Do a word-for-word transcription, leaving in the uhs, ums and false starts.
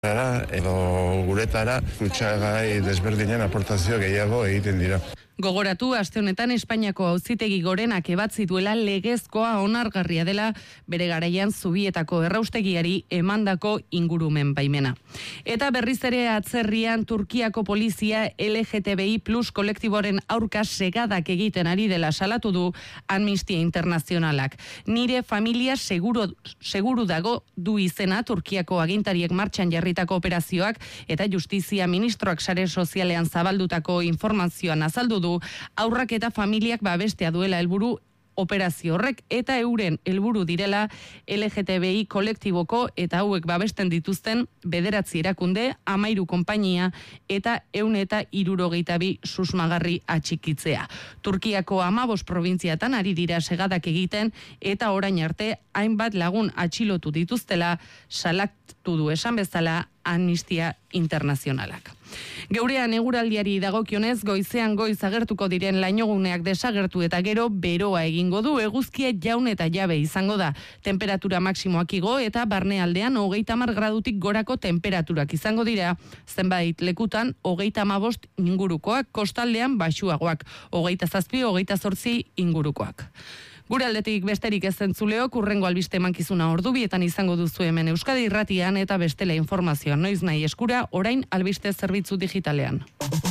edo guretara kutsagai desberdinen aportazio gehiago egiten dira. Gogoratu, aste honetan Espainiako Auzitegi Gorenak ebatzi duela legezkoa onargarria dela bere garaian Zubietako erraustegiari emandako ingurumen baimena. Eta berriz ere atzerrian Turkiako polizia L G T B I plus kolektiboren aurka segadak egiten ari dela salatu du Amnistia Internazionalak. Nire familia seguru, seguru dago du izena Turkiako agintariek martxan jarritako operazioak eta Justizia Ministroak sare sozialean zabaldutako informazioan azaldu du aurrak eta familiak babestea duela helburu operazio horrek eta euren helburu direla L G T B I kolektiboko eta hauek babesten dituzten bederatzi erakunde, hamairu konpainia eta ehun eta hirurogeita bi susmagarri atxikitzea. Turkiako hamabost probintziatan ari dira segadak egiten eta orain arte hainbat lagun atxilotu dituztela salatu du esan bezala Amnistia Internazionalak. Geurean eguraldiari dagokionez goizean goiz agertuko diren lainoguneak desagertu eta gero beroa egingo du, eguzkia jaun eta jabe izango da. Temperatura maksimoak igo eta barnealdean hogeita hamar gradutik gorako temperaturak izango dira, zenbait lekutan hogeita hamabost ingurukoak, kostaldean baxuagoak, hogeita zazpi, hogeita zortzi ingurukoak. Gure aldetik besterik ez zentzuleok, urrengo albiste emankizuna ordubietan izango duzu hemen Euskadi Irratian eta bestela informazioa noiz nahi eskura, orain albiste zerbitzu digitalean.